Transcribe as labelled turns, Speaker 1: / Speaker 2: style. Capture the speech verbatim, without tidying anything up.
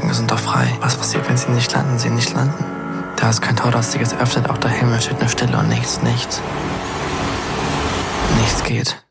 Speaker 1: Wolken sind doch frei. Was passiert, wenn sie nicht landen, sie nicht landen? Da ist kein Tor, das sich jetzt öffnet, auch der Himmel steht nur Stille und nichts, nichts. Nichts geht.